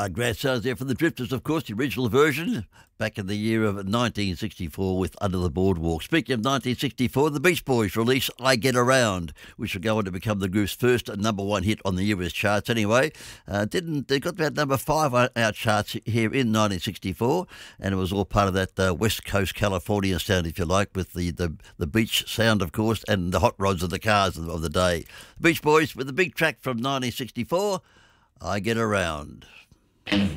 Great sounds there from the Drifters, of course, the original version, back in the year of 1964 with Under the Boardwalk. Speaking of 1964, the Beach Boys released I Get Around, which will go on to become the group's first number one hit on the US charts anyway. They got about number 5 on our charts here in 1964, and it was all part of that West Coast California sound, if you like, with the beach sound, of course, and the hot rods of the cars of the day. The Beach Boys with the big track from 1964, I Get Around.